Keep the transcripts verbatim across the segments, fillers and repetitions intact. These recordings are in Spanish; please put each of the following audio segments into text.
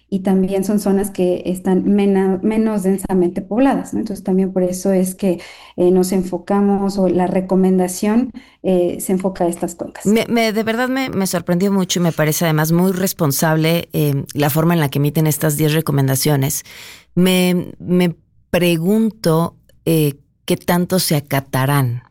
y también son zonas que están mena- menos densamente pobladas, ¿no? Entonces también por eso es que eh, nos enfocamos o la recomendación eh, se enfoca a estas cuencas. Me, me- de verdad me, me sorprendió mucho y me parece además muy responsable eh, la forma en la que emiten estas diez recomendaciones. Me, me pregunto eh, qué tanto se acatarán.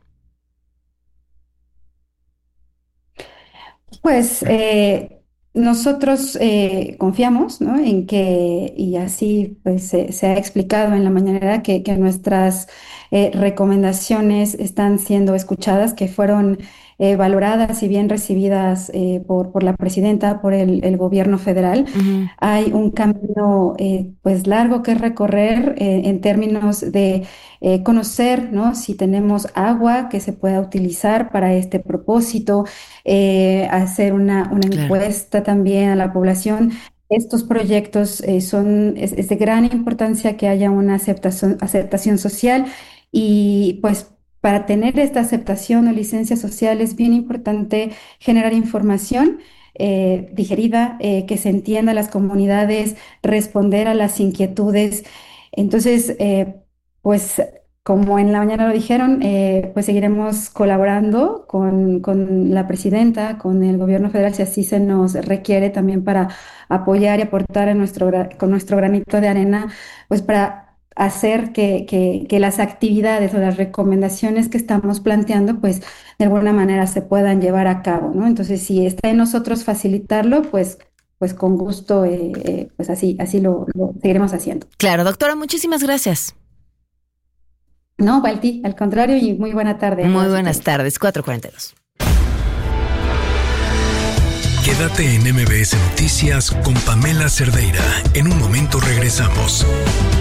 Pues eh, nosotros eh, confiamos, ¿no? En que, y así pues se, se ha explicado en la mañanera, que, que nuestras eh, recomendaciones están siendo escuchadas, que fueron eh, valoradas y bien recibidas eh, por, por la presidenta, por el, el gobierno federal. Ujú. Hay un camino eh, pues largo que recorrer eh, en términos de eh, conocer, ¿no? Si tenemos agua que se pueda utilizar para este propósito, eh, hacer una, una Claro. encuesta también a la población. Estos proyectos eh, son, es, es de gran importancia que haya una aceptación, aceptación social y pues para tener esta aceptación o licencia social es bien importante generar información eh, digerida, eh, que se entienda a las comunidades, responder a las inquietudes. Entonces, eh, pues como en la mañana lo dijeron, eh, pues seguiremos colaborando con, con la presidenta, con el gobierno federal, si así se nos requiere también para apoyar y aportar a nuestro, gra- con nuestro granito de arena, pues para hacer que, que- que las actividades o las recomendaciones que estamos planteando, pues de alguna manera se puedan llevar a cabo, ¿no? Entonces, si está en nosotros facilitarlo, pues, pues con gusto, eh, eh, pues así, así lo lo seguiremos haciendo. Claro, doctora, muchísimas gracias. No, Balti, al contrario, y muy buena tarde a Muy todas y buenas todos. tardes, cuatro cuarenta y dos. Quédate en M B S Noticias con Pamela Cerdeira. En un momento regresamos.